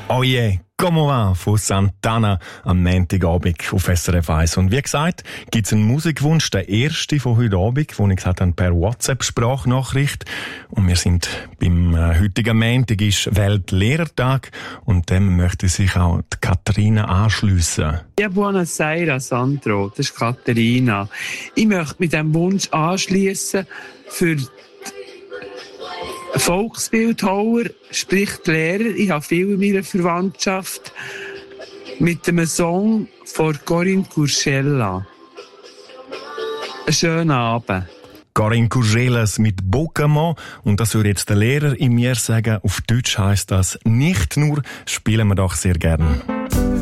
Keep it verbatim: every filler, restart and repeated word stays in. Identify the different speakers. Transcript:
Speaker 1: Oh je, comment va von Santana am Montagabend auf S R F eins. Und wie gesagt, gibt's einen Musikwunsch, der erste von heute Abend, den ich gesagt habe, per WhatsApp-Sprachnachricht. Und wir sind beim äh, heutigen Montag, ist Weltlehrertag, und dem möchte sich auch die Katharina anschliessen.
Speaker 2: Ja, buonasera, Sandro, das ist Katharina. Ich möchte mit diesem Wunsch anschliessen für Volksbildhauer, sprich die Lehrer. Ich habe viel in meiner Verwandtschaft mit einem Song von Corinne Curcella. Einen schönen Abend.
Speaker 1: Corinne Curgelas mit Bocamo, und das würde jetzt der Lehrer in mir sagen. Auf Deutsch heisst das nicht nur, spielen wir doch sehr gern.